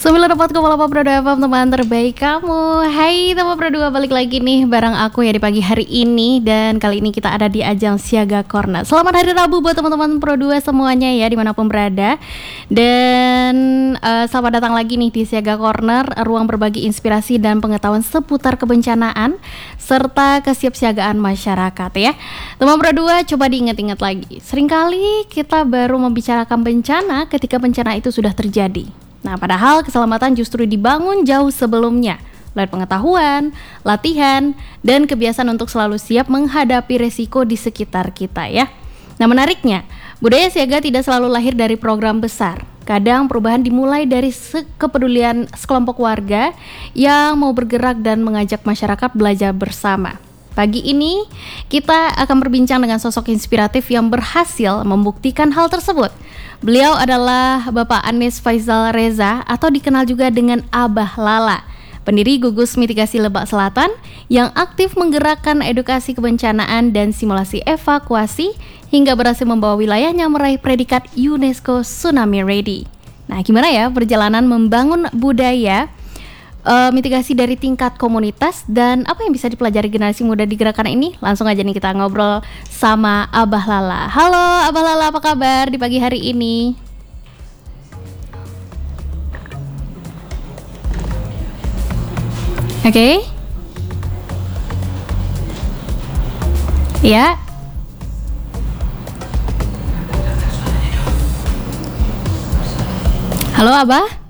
94,8 Pro 2 FM, teman terbaik kamu. Hai teman Pro 2, balik lagi nih bareng aku ya di pagi hari ini. Dan kali ini kita ada di ajang Siaga Corner. Selamat hari Rabu buat teman-teman Pro 2 semuanya ya, dimanapun berada. Dan selamat datang lagi nih di Siaga Corner, ruang berbagi inspirasi dan pengetahuan seputar kebencanaan serta kesiapsiagaan masyarakat ya. Teman Pro 2, coba diingat-ingat lagi. Seringkali kita baru membicarakan bencana ketika bencana itu sudah terjadi. Nah, padahal keselamatan justru dibangun jauh sebelumnya lewat pengetahuan, latihan, dan kebiasaan untuk selalu siap menghadapi resiko di sekitar kita ya. Nah, menariknya, budaya siaga tidak selalu lahir dari program besar. Kadang perubahan dimulai dari kepedulian sekelompok warga yang mau bergerak dan mengajak masyarakat belajar bersama. Pagi ini kita akan berbincang dengan sosok inspiratif yang berhasil membuktikan hal tersebut. Beliau adalah Bapak Anies Faisal Reza atau dikenal juga dengan Abah Lala, pendiri Gugus Mitigasi Lebak Selatan yang aktif menggerakkan edukasi kebencanaan dan simulasi evakuasi hingga berhasil membawa wilayahnya meraih predikat UNESCO Tsunami Ready. Nah, gimana ya perjalanan membangun budaya mitigasi dari tingkat komunitas dan apa yang bisa dipelajari generasi muda di gerakan ini? Langsung aja nih kita ngobrol sama Abah Lala. Halo Abah Lala, apa kabar di pagi hari ini? Oke. Ya. Halo Abah.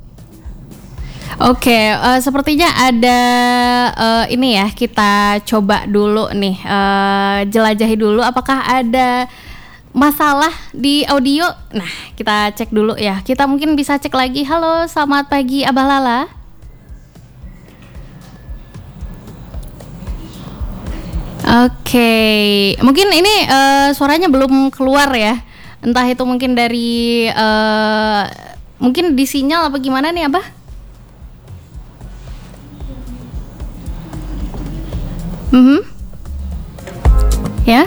Oke, sepertinya ada ini ya, kita coba dulu nih, jelajahi dulu apakah ada masalah di audio. Nah, kita cek dulu ya, kita mungkin bisa cek lagi. Halo, selamat pagi Abah Lala. Oke, mungkin ini suaranya belum keluar ya, entah itu mungkin dari mungkin di sinyal apa gimana nih Abah? Ya,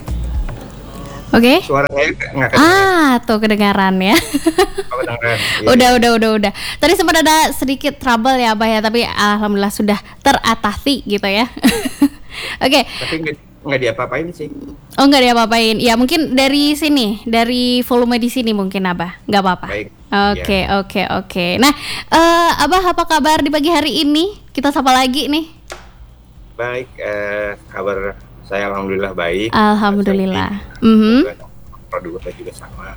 oke. Suaranya nggak kedengaran. Tuh kedengaran ya. Oh, kedengaran. Udah. Tadi sempat ada sedikit trouble ya, Abah ya, tapi alhamdulillah sudah teratasi gitu ya. Oke. Tapi nggak diapa-apain sih. Oh, nggak diapa-apain. Ya mungkin dari sini, dari volume di sini mungkin Abah, nggak apa-apa. Baik. Oke. Nah, Abah apa kabar di pagi hari ini? Kita sapa lagi nih. Baik, kabar saya alhamdulillah baik. Alhamdulillah. Produk juga sama.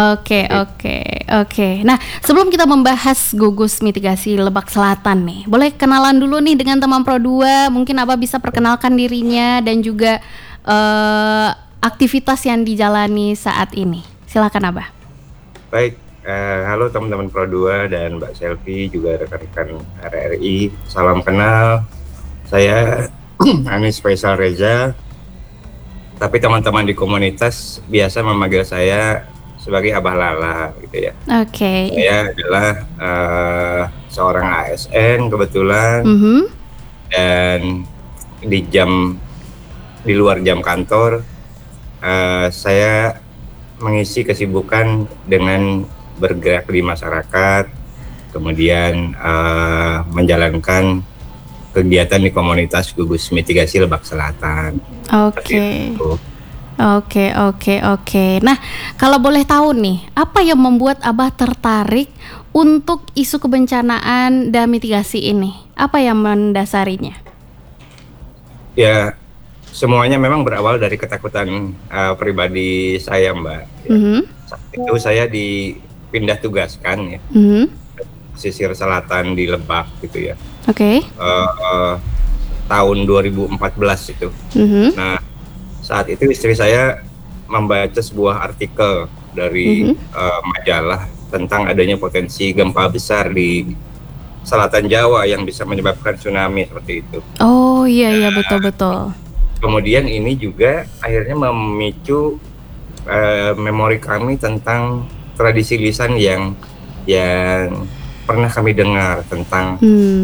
Oke. Nah, sebelum kita membahas gugus mitigasi Lebak Selatan nih, boleh kenalan dulu nih dengan teman Pro 2. Mungkin Abah bisa perkenalkan dirinya dan juga aktivitas yang dijalani saat ini. Silakan Abah. Baik, halo teman-teman Pro 2 dan Mbak Selvi juga rekan-rekan RRI. Salam kenal. Saya Anies Faisal Reza, tapi teman-teman di komunitas biasa memanggil saya sebagai Abah Lala gitu ya. Oke. Saya adalah seorang ASN kebetulan, dan di luar jam kantor saya mengisi kesibukan dengan bergerak di masyarakat, kemudian menjalankan kegiatan di komunitas Gugus Mitigasi Lebak Selatan. Oke. Nah, kalau boleh tahu nih, apa yang membuat Abah tertarik untuk isu kebencanaan dan mitigasi ini? Apa yang mendasarinya? Ya, semuanya memang berawal dari ketakutan pribadi saya, Mbak. Saat itu saya dipindah tugaskan ya. Pesisir selatan di Lebak gitu ya. Oke. Tahun 2014 itu. Nah, saat itu istri saya membaca sebuah artikel dari majalah tentang adanya potensi gempa besar di selatan Jawa yang bisa menyebabkan tsunami seperti itu. Oh iya betul. Kemudian ini juga akhirnya memicu memori kami tentang tradisi lisan yang pernah kami dengar tentang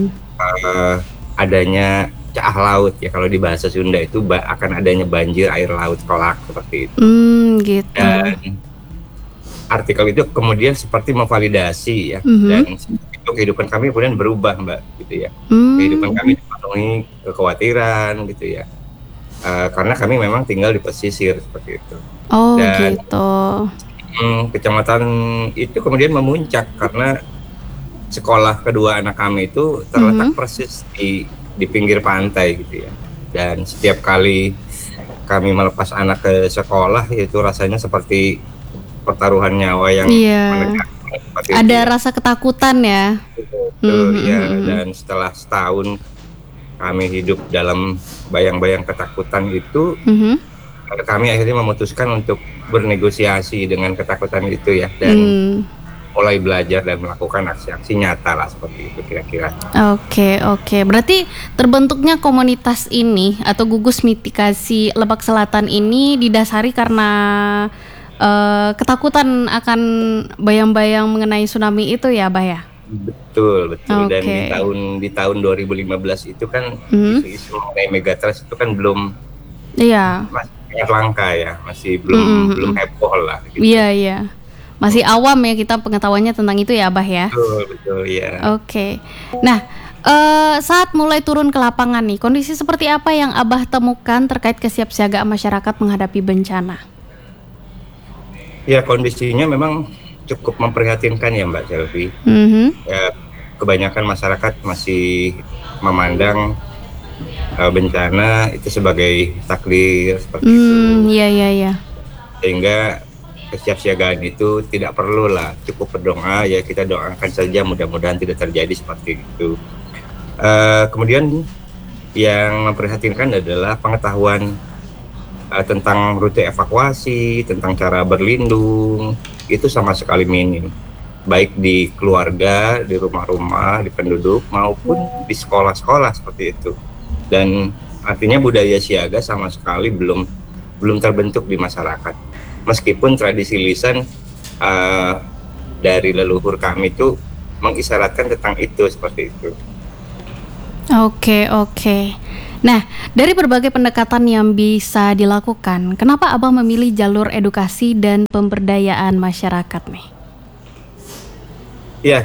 adanya caah laut ya, kalau di bahasa Sunda itu akan adanya banjir air laut kolak seperti itu. Gitu. Dan artikel itu kemudian seperti memvalidasi ya, dan itu untuk kehidupan kami kemudian berubah, Mbak, gitu ya. Kehidupan kami dipenuhi kekhawatiran gitu ya. Karena kami memang tinggal di pesisir seperti itu. Oh, Dan gitu. kecamatan itu kemudian memuncak karena sekolah kedua anak kami itu terletak persis di pinggir pantai gitu ya. Dan setiap kali kami melepas anak ke sekolah itu rasanya seperti pertaruhan nyawa yang menegangkan seperti itu. Ada rasa ketakutan ya. Betul, ya. Dan setelah setahun kami hidup dalam bayang-bayang ketakutan itu, kami akhirnya memutuskan untuk bernegosiasi dengan ketakutan itu ya, dan mulai belajar dan melakukan aksi-aksi nyata lah seperti itu kira-kira. Oke. Berarti terbentuknya komunitas ini atau gugus mitigasi Lebak Selatan ini didasari karena ketakutan akan bayang-bayang mengenai tsunami itu ya, Bah ya? Betul. Dan di tahun 2015 itu kan isu-isu mengenai megatrust itu kan belum masih sangat langka ya, masih belum heboh lah gitu. Iya. Masih awam ya kita pengetahuannya tentang itu ya, Abah ya. Betul ya. Oke. Nah, saat mulai turun ke lapangan nih, kondisi seperti apa yang Abah temukan terkait kesiapsiagaan masyarakat menghadapi bencana? Ya, kondisinya memang cukup memprihatinkan ya, Mbak Selvi. Ya, kebanyakan masyarakat masih memandang bencana itu sebagai takdir seperti itu. Iya. Sehingga kesiapsiagaan itu tidak perlu lah, cukup berdoa ya, kita doakan saja mudah-mudahan tidak terjadi seperti itu. Kemudian yang memprihatinkan adalah pengetahuan tentang rute evakuasi, tentang cara berlindung, itu sama sekali minim, baik di keluarga, di rumah-rumah, di penduduk, maupun di sekolah-sekolah seperti itu. Dan artinya budaya siaga sama sekali belum terbentuk di masyarakat. Meskipun tradisi lisan dari leluhur kami itu mengisyaratkan tentang itu seperti itu. Oke. Nah, dari berbagai pendekatan yang bisa dilakukan, kenapa Abah memilih jalur edukasi dan pemberdayaan masyarakat nih? Ya,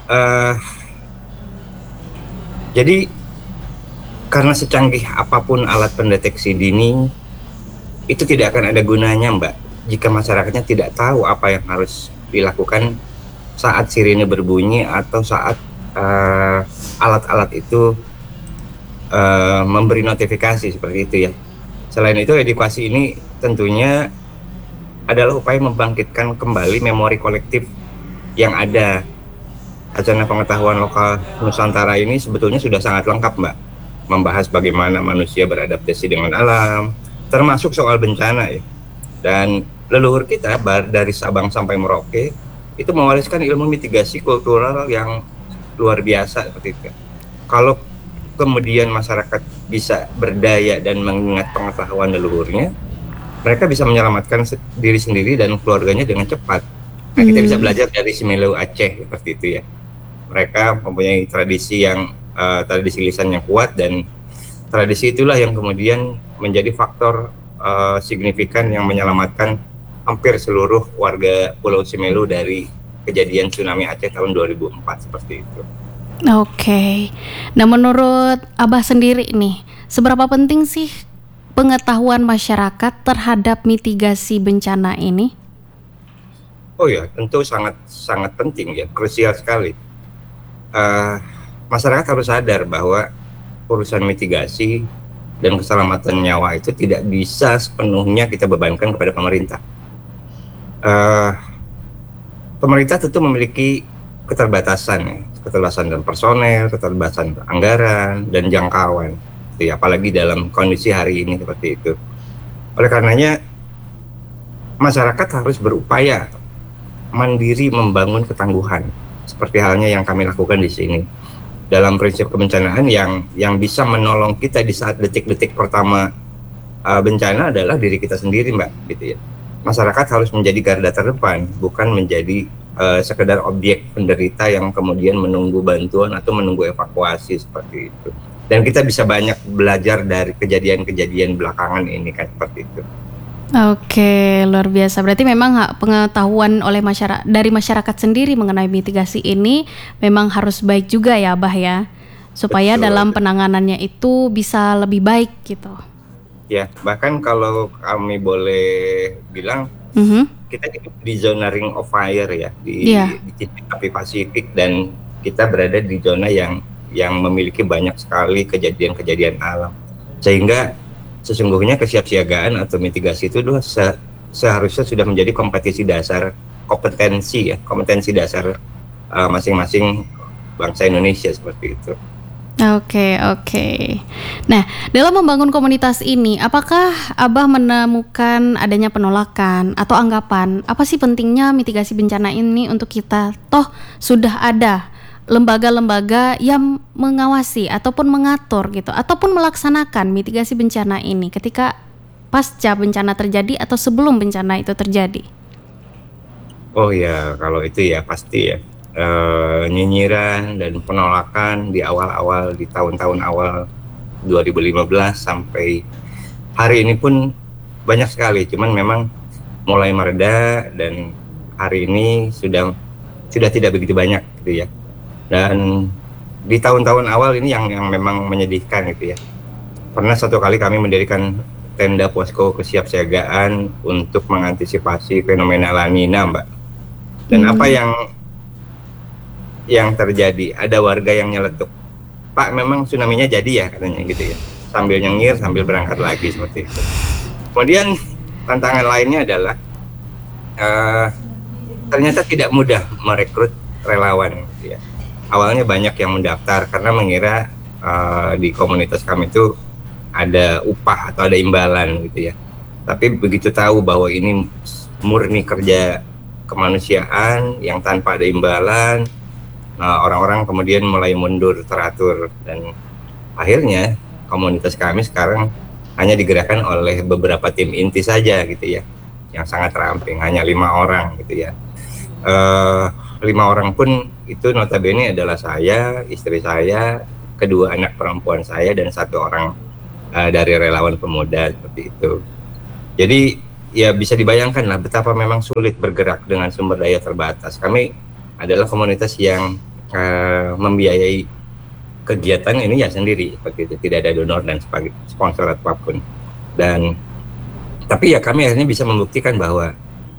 jadi karena secanggih apapun alat pendeteksi dini, itu tidak akan ada gunanya, Mbak, jika masyarakatnya tidak tahu apa yang harus dilakukan saat sirine berbunyi atau saat alat-alat itu memberi notifikasi seperti itu ya. Selain itu, edukasi ini tentunya adalah upaya membangkitkan kembali memori kolektif yang ada. Acara pengetahuan lokal Nusantara ini sebetulnya sudah sangat lengkap, Mbak, membahas bagaimana manusia beradaptasi dengan alam, termasuk soal bencana ya. Dan leluhur kita dari Sabang sampai Merauke itu mewariskan ilmu mitigasi kultural yang luar biasa seperti itu. Kalau kemudian masyarakat bisa berdaya dan mengingat pengetahuan leluhurnya, mereka bisa menyelamatkan diri sendiri dan keluarganya dengan cepat. Nah, kita bisa belajar dari Simelu Aceh seperti itu ya. Mereka mempunyai tradisi lisan yang kuat, dan tradisi itulah yang kemudian menjadi faktor signifikan yang menyelamatkan hampir seluruh warga Pulau Simelu dari kejadian tsunami Aceh tahun 2004 seperti itu. Oke. Nah, menurut Abah sendiri nih, seberapa penting sih pengetahuan masyarakat terhadap mitigasi bencana ini? Oh ya, tentu sangat penting ya, krusial sekali. Masyarakat harus sadar bahwa urusan mitigasi dan keselamatan nyawa itu tidak bisa sepenuhnya kita bebankan kepada pemerintah. Pemerintah tentu memiliki keterbatasan dan personel, keterbatasan anggaran dan jangkauan, ya, apalagi dalam kondisi hari ini seperti itu. Oleh karenanya, masyarakat harus berupaya mandiri membangun ketangguhan, seperti halnya yang kami lakukan di sini. Dalam prinsip kebencanaan yang bisa menolong kita di saat detik-detik pertama bencana adalah diri kita sendiri, Mbak, gitu ya. Masyarakat harus menjadi garda terdepan, bukan menjadi sekedar objek penderita yang kemudian menunggu bantuan atau menunggu evakuasi seperti itu. Dan kita bisa banyak belajar dari kejadian-kejadian belakangan ini kan seperti itu. Oke, luar biasa. Berarti memang pengetahuan oleh dari masyarakat sendiri mengenai mitigasi ini memang harus baik juga ya, Abah ya, supaya Betul. dalam penanganannya itu bisa lebih baik gitu. Ya, bahkan kalau kami boleh bilang, kita hidup di zona ring of fire ya, di titik api Pasifik, dan kita berada di zona yang memiliki banyak sekali kejadian-kejadian alam, sehingga sesungguhnya kesiapsiagaan atau mitigasi itu seharusnya sudah menjadi kompetensi dasar masing-masing bangsa Indonesia seperti itu. Oke. Nah, dalam membangun komunitas ini, apakah Abah menemukan adanya penolakan atau anggapan apa sih pentingnya mitigasi bencana ini untuk kita? Toh sudah ada lembaga-lembaga yang mengawasi ataupun mengatur gitu, ataupun melaksanakan mitigasi bencana ini ketika pasca bencana terjadi atau sebelum bencana itu terjadi. Oh ya, kalau itu ya pasti ya, nyinyiran dan penolakan di awal-awal, di tahun-tahun awal 2015 sampai hari ini pun banyak sekali, cuman memang mulai mereda dan hari ini sudah tidak begitu banyak gitu ya. Dan di tahun-tahun awal ini yang memang menyedihkan gitu ya. Pernah satu kali kami mendirikan tenda posko kesiapsiagaan untuk mengantisipasi fenomena La Nina, Mbak. Dan apa yang terjadi? Ada warga yang nyeletuk, "Pak, memang tsunami-nya jadi ya?" katanya gitu ya. Sambil nyengir, sambil berangkat lagi seperti itu. Kemudian tantangan lainnya adalah ternyata tidak mudah merekrut relawan gitu ya. Awalnya banyak yang mendaftar karena mengira di komunitas kami itu ada upah atau ada imbalan gitu ya. Tapi begitu tahu bahwa ini murni kerja kemanusiaan yang tanpa ada imbalan, orang-orang kemudian mulai mundur teratur, dan akhirnya komunitas kami sekarang hanya digerakkan oleh beberapa tim inti saja gitu ya, yang sangat ramping, hanya 5 orang gitu ya. 5 orang pun itu notabene adalah saya, istri saya, kedua anak perempuan saya, dan 1 orang dari relawan pemuda seperti itu. Jadi ya bisa dibayangkan lah betapa memang sulit bergerak dengan sumber daya terbatas. Kami adalah komunitas yang membiayai kegiatan ini ya sendiri seperti itu, tidak ada donor dan sponsor apapun. Dan tapi ya kami akhirnya bisa membuktikan bahwa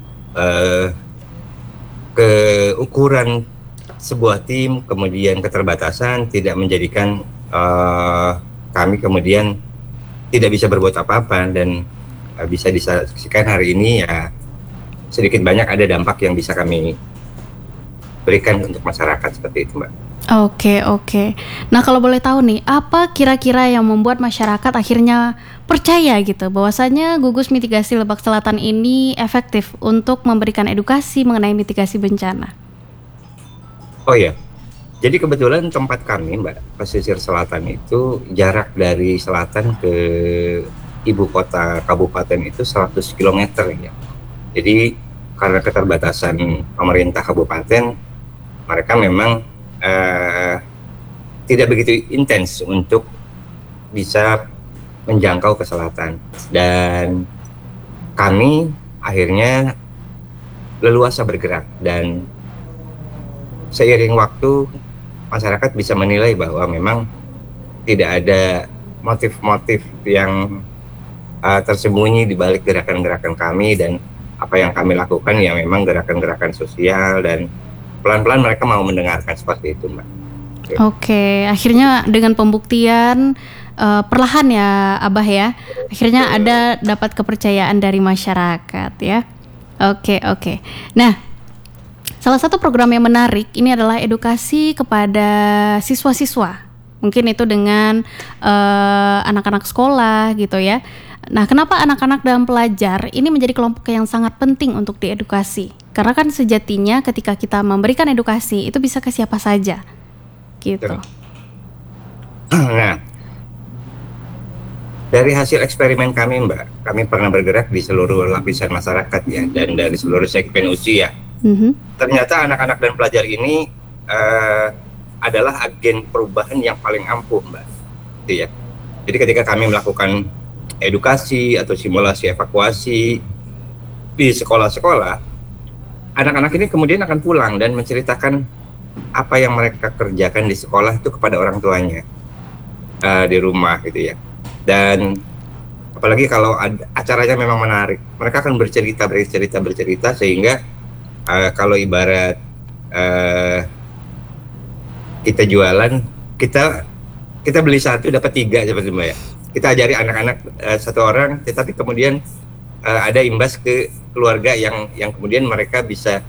keukuran sebuah tim, kemudian keterbatasan tidak menjadikan kami kemudian tidak bisa berbuat apa-apa, dan bisa disaksikan hari ini ya sedikit banyak ada dampak yang bisa kami berikan untuk masyarakat seperti itu, Mbak. Oke. Nah, kalau boleh tahu nih, apa kira-kira yang membuat masyarakat akhirnya percaya gitu bahwasanya gugus mitigasi Lebak Selatan ini efektif untuk memberikan edukasi mengenai mitigasi bencana? Oh ya, jadi kebetulan tempat kami, Mbak, pesisir selatan itu jarak dari selatan ke ibu kota kabupaten itu 100 km ya. Jadi karena keterbatasan pemerintah kabupaten, mereka memang tidak begitu intens untuk bisa menjangkau ke selatan, dan kami akhirnya leluasa bergerak, dan seiring waktu masyarakat bisa menilai bahwa memang tidak ada motif-motif yang tersembunyi di balik gerakan-gerakan kami, dan apa yang kami lakukan ya memang gerakan-gerakan sosial, dan pelan-pelan mereka mau mendengarkan seperti itu, Mbak. Oke, akhirnya dengan pembuktian perlahan ya, Abah ya, akhirnya ada dapat kepercayaan dari masyarakat ya. Oke. Nah, salah satu program yang menarik ini adalah edukasi kepada siswa-siswa. Mungkin itu dengan anak-anak sekolah gitu ya. Nah, kenapa anak-anak dan pelajar ini menjadi kelompok yang sangat penting untuk diedukasi? Karena kan sejatinya ketika kita memberikan edukasi itu bisa ke siapa saja, gitu. Nah, dari hasil eksperimen kami, Mbak, kami pernah bergerak di seluruh lapisan masyarakat ya, dan dari seluruh segmen usia. Ternyata anak-anak dan pelajar ini adalah agen perubahan yang paling ampuh, Mbak. Gitu ya. Jadi ketika kami melakukan edukasi atau simulasi evakuasi di sekolah-sekolah, anak-anak ini kemudian akan pulang dan menceritakan apa yang mereka kerjakan di sekolah itu kepada orang tuanya di rumah gitu ya. Dan apalagi kalau acaranya memang menarik, mereka akan bercerita sehingga kalau ibarat kita jualan, kita beli satu dapat 3 seperti Mbak ya. Kita ajari anak-anak satu orang, tetapi kemudian ada imbas ke keluarga yang kemudian mereka bisa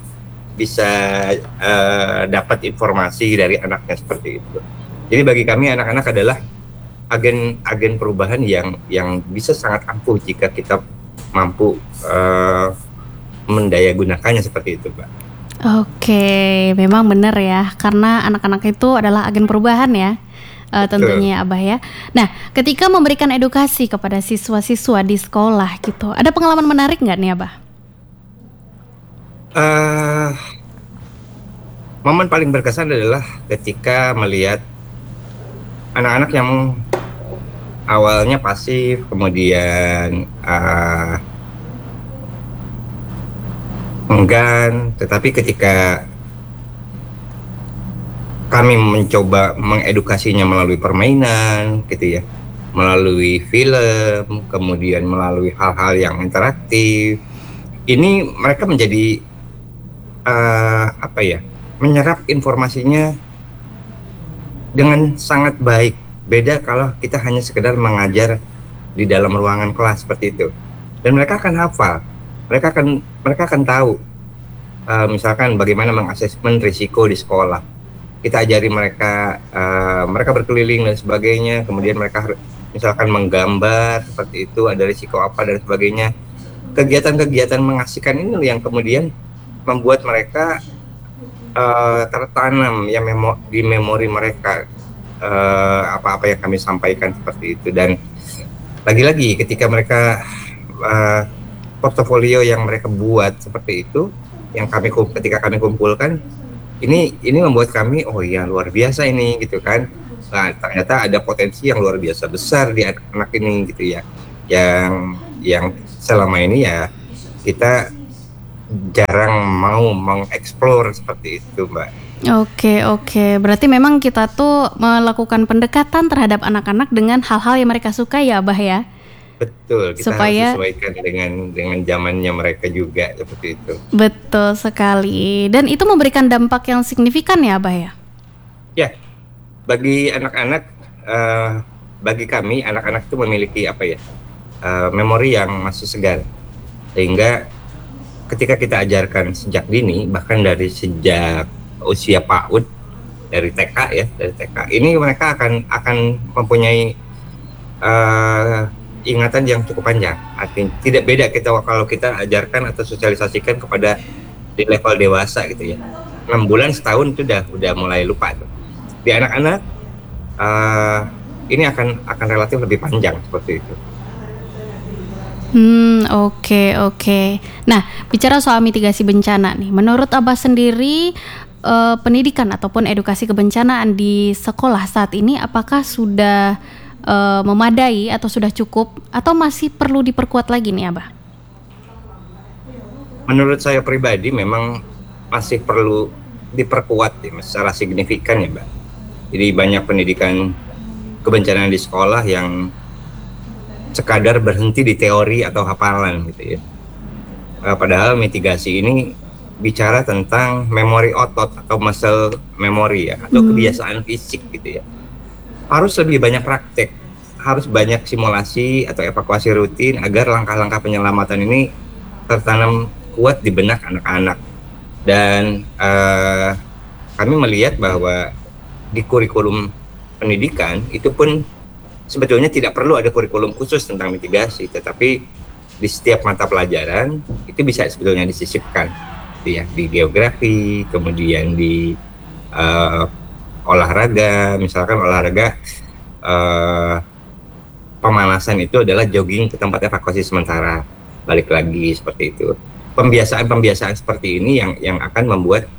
dapat informasi dari anaknya seperti itu. Jadi bagi kami anak-anak adalah agen perubahan yang bisa sangat ampuh jika kita mampu mendayagunakannya seperti itu, Pak. Oke, memang benar ya, karena anak-anak itu adalah agen perubahan ya. Tentunya Abah ya. Nah, ketika memberikan edukasi kepada siswa-siswa di sekolah gitu, ada pengalaman menarik nggak nih Abah? Momen paling berkesan adalah ketika melihat anak-anak yang awalnya pasif, kemudian enggan, tetapi ketika kami mencoba mengedukasinya melalui permainan gitu ya, melalui film, kemudian melalui hal-hal yang interaktif, ini mereka menjadi menyerap informasinya dengan sangat baik. Beda kalau kita hanya sekedar mengajar di dalam ruangan kelas seperti itu, dan mereka akan hafal, mereka akan tahu misalkan bagaimana mengasesmen risiko di sekolah. Kita ajari mereka berkeliling dan sebagainya, kemudian mereka misalkan menggambar seperti itu, ada risiko apa dan sebagainya. Kegiatan-kegiatan mengasihkan ini yang kemudian membuat mereka tertanam ya di memori mereka apa-apa yang kami sampaikan seperti itu. Dan lagi-lagi ketika mereka portofolio yang mereka buat seperti itu, yang ketika kami kumpulkan, ini membuat kami oh iya luar biasa ini gitu kan. Nah, ternyata ada potensi yang luar biasa besar di anak-anak ini gitu ya, yang selama ini ya kita jarang mau mengeksplor seperti itu, Mbak. Oke. Berarti memang kita tuh melakukan pendekatan terhadap anak-anak dengan hal-hal yang mereka suka ya, Abah ya. Betul, kita harus sesuaikan dengan zamannya mereka juga seperti itu. Betul sekali. Dan itu memberikan dampak yang signifikan ya, Abah ya? Ya, bagi anak-anak, bagi kami anak-anak itu memiliki memori yang masih segar, sehingga ketika kita ajarkan sejak dini, bahkan dari sejak usia PAUD, dari TK ya, ini mereka akan mempunyai ingatan yang cukup panjang. Artinya tidak beda kalau kita ajarkan atau sosialisasikan kepada di level dewasa gitu ya. 6 bulan setahun itu udah mulai lupa tuh. Di anak-anak ini akan relatif lebih panjang seperti itu. Oke. Nah, bicara soal mitigasi bencana nih, menurut Abah sendiri pendidikan ataupun edukasi kebencanaan di sekolah saat ini apakah sudah memadai atau sudah cukup atau masih perlu diperkuat lagi nih Abah? Menurut saya pribadi memang masih perlu diperkuat ya, secara signifikan ya, Mbak. Jadi banyak pendidikan kebencanaan di sekolah yang sekadar berhenti di teori atau hafalan gitu ya. Padahal mitigasi ini bicara tentang memori otot atau muscle memory ya, atau kebiasaan fisik gitu ya. Harus lebih banyak praktek, harus banyak simulasi atau evakuasi rutin agar langkah-langkah penyelamatan ini tertanam kuat di benak anak-anak. Dan kami melihat bahwa di kurikulum pendidikan itu pun sebetulnya tidak perlu ada kurikulum khusus tentang mitigasi, tetapi di setiap mata pelajaran itu bisa sebetulnya disisipkan ya, di geografi, kemudian di olahraga, misalkan olahraga pemanasan itu adalah jogging ke tempat evakuasi sementara, balik lagi seperti itu. Pembiasaan seperti ini yang akan membuat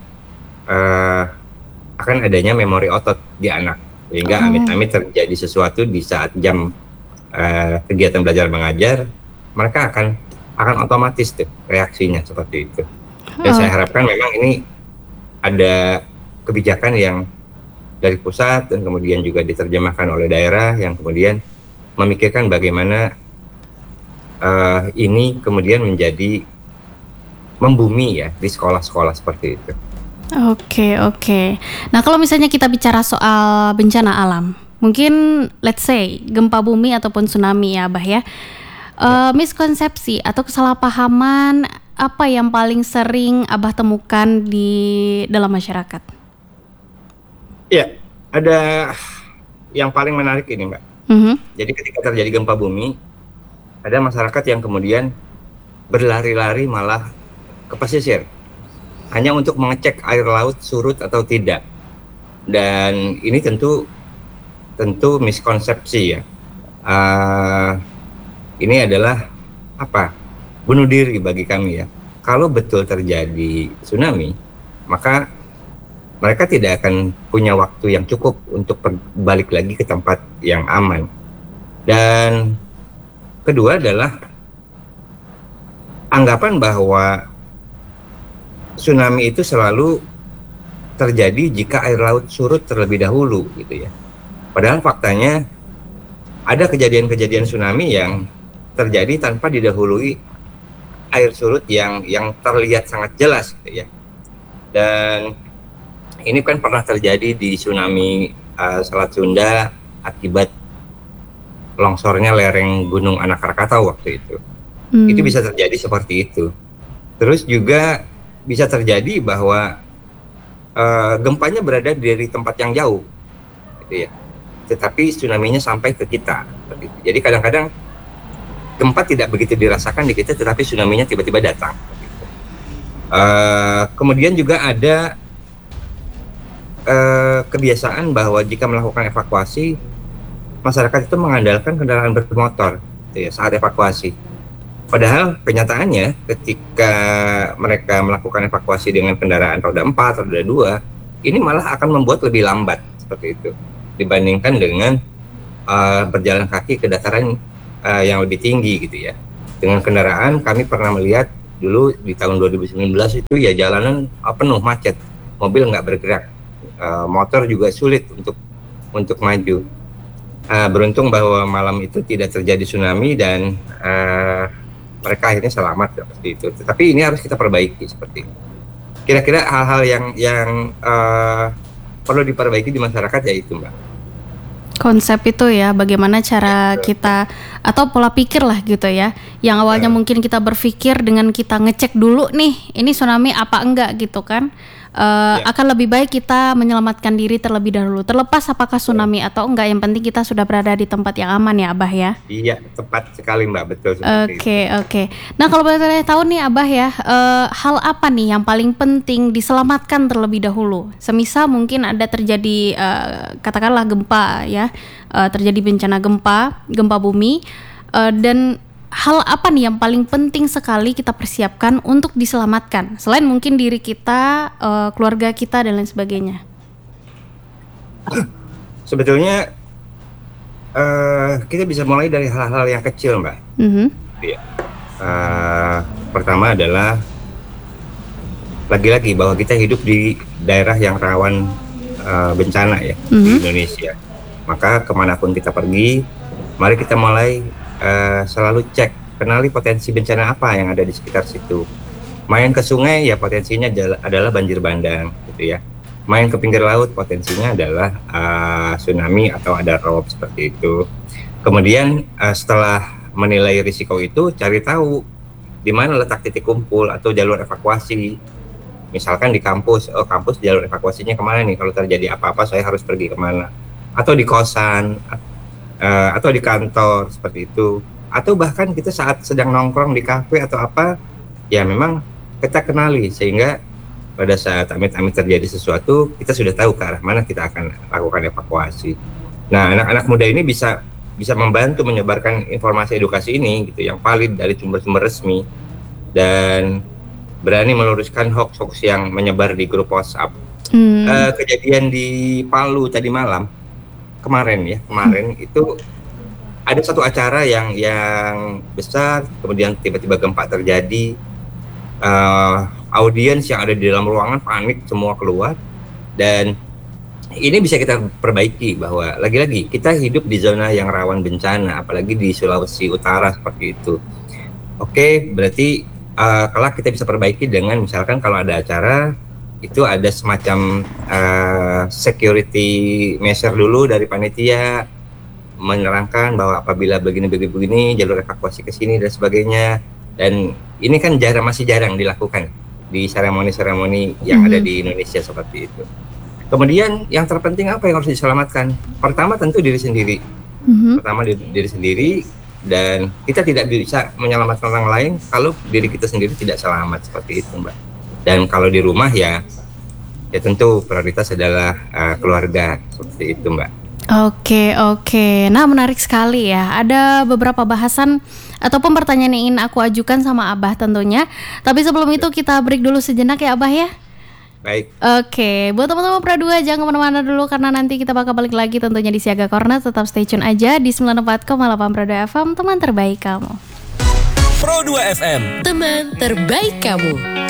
akan adanya memori otot di anak, sehingga amit-amit terjadi sesuatu di saat jam kegiatan belajar mengajar, mereka akan otomatis tuh reaksinya seperti itu. Dan saya harapkan memang ini ada kebijakan yang dari pusat dan kemudian juga diterjemahkan oleh daerah yang kemudian memikirkan bagaimana ini kemudian menjadi membumi ya di sekolah-sekolah seperti itu. Oke. Nah, kalau misalnya kita bicara soal bencana alam, mungkin let's say gempa bumi ataupun tsunami ya, Abah ya. Miskonsepsi atau kesalahpahaman apa yang paling sering Abah temukan di dalam masyarakat? Ya, ada yang paling menarik ini, Mbak. Jadi ketika terjadi gempa bumi, ada masyarakat yang kemudian berlari-lari malah ke pesisir hanya untuk mengecek air laut surut atau tidak. Dan ini tentu miskonsepsi ya. Ini adalah bunuh diri bagi kami ya. Kalau betul terjadi tsunami, maka mereka tidak akan punya waktu yang cukup untuk balik lagi ke tempat yang aman. Dan kedua adalah anggapan bahwa tsunami itu selalu terjadi jika air laut surut terlebih dahulu gitu ya. Padahal faktanya ada kejadian-kejadian tsunami yang terjadi tanpa didahului air surut yang terlihat sangat jelas gitu ya. Dan ini kan pernah terjadi di tsunami Selat Sunda akibat longsornya lereng Gunung Anak Krakatau waktu itu. Itu bisa terjadi seperti itu. Terus juga bisa terjadi bahwa gempanya berada dari tempat yang jauh, gitu ya. Tetapi tsunami-nya sampai ke kita. Jadi kadang-kadang gempa tidak begitu dirasakan di kita, tetapi tsunami-nya tiba-tiba datang. Kemudian juga ada kebiasaan bahwa jika melakukan evakuasi, masyarakat itu mengandalkan kendaraan bermotor gitu ya, saat evakuasi. Padahal kenyataannya ketika mereka melakukan evakuasi dengan kendaraan roda 4, roda 2, ini malah akan membuat lebih lambat seperti itu dibandingkan dengan berjalan kaki ke dataran yang lebih tinggi gitu ya. Dengan kendaraan kami pernah melihat dulu di tahun 2019 itu ya jalanan penuh macet, mobil nggak bergerak, motor juga sulit untuk maju. Beruntung bahwa malam itu tidak terjadi tsunami dan mereka akhirnya selamat seperti itu. Tetapi ini harus kita perbaiki seperti itu. Kira-kira hal-hal yang perlu diperbaiki di masyarakat ya itu, Mbak. Konsep itu ya, bagaimana cara kita atau pola pikir lah gitu ya. Yang awalnya mungkin kita berpikir dengan kita ngecek dulu nih, ini tsunami apa enggak gitu kan. Akan lebih baik kita menyelamatkan diri terlebih dahulu, terlepas apakah tsunami atau enggak, yang penting kita sudah berada di tempat yang aman ya Abah ya. Iya, tepat sekali Mbak, betul. Oke. Nah kalau boleh tahu nih Abah ya, hal apa nih yang paling penting diselamatkan terlebih dahulu? Semisal mungkin ada terjadi katakanlah gempa ya, terjadi bencana gempa bumi, dan hal apa nih yang paling penting sekali kita persiapkan untuk diselamatkan selain mungkin diri kita, keluarga kita dan lain sebagainya? Sebetulnya kita bisa mulai dari hal-hal yang kecil, Mbak. Ya. Pertama adalah lagi-lagi bahwa kita hidup di daerah yang rawan bencana ya di Indonesia. Maka kemanapun kita pergi, mari kita mulai selalu cek, kenali potensi bencana apa yang ada di sekitar situ. Main ke sungai ya potensinya adalah banjir bandang gitu ya. Main ke pinggir laut potensinya adalah tsunami atau ada rob seperti itu. Kemudian setelah menilai risiko itu, cari tahu di mana letak titik kumpul atau jalur evakuasi. Misalkan di kampus, kampus jalur evakuasinya kemana nih kalau terjadi apa-apa saya harus pergi kemana. Atau di kosan, atau di kantor seperti itu, atau bahkan kita saat sedang nongkrong di kafe atau apa, ya memang kita kenali sehingga pada saat amit-amit terjadi sesuatu kita sudah tahu ke arah mana kita akan lakukan evakuasi. Nah, anak-anak muda ini bisa membantu menyebarkan informasi edukasi ini gitu yang valid dari sumber-sumber resmi dan berani meluruskan hoax yang menyebar di grup WhatsApp. Kejadian di Palu tadi malam kemarin itu ada satu acara yang besar, kemudian tiba-tiba gempa terjadi, audiens yang ada di dalam ruangan panik, semua keluar, dan ini bisa kita perbaiki bahwa lagi-lagi kita hidup di zona yang rawan bencana, apalagi di Sulawesi Utara seperti itu. Oke, berarti kelak kita bisa perbaiki dengan misalkan kalau ada acara itu ada semacam security measure dulu dari panitia, menerangkan bahwa apabila begini jalur evakuasi ke sini dan sebagainya. Dan ini kan masih jarang dilakukan di seremoni-seremoni yang ada di Indonesia seperti itu. Kemudian yang terpenting apa yang harus diselamatkan? Pertama tentu diri sendiri. Pertama diri sendiri, dan kita tidak bisa menyelamatkan orang lain kalau diri kita sendiri tidak selamat, seperti itu, Mbak. Dan kalau di rumah ya tentu prioritas adalah keluarga, seperti itu, Mbak. Oke. Nah, menarik sekali ya. Ada beberapa bahasan ataupun pertanyaan yang ingin aku ajukan sama Abah tentunya. Tapi sebelum itu kita break dulu sejenak ya Abah ya. Baik. Oke, buat teman-teman Pro 2 jangan kemana-mana dulu karena nanti kita bakal balik lagi tentunya di Siaga Corner. Tetap stay tune aja di 94,8 Pro 2 FM, teman terbaik kamu. Pro 2 FM, teman terbaik kamu.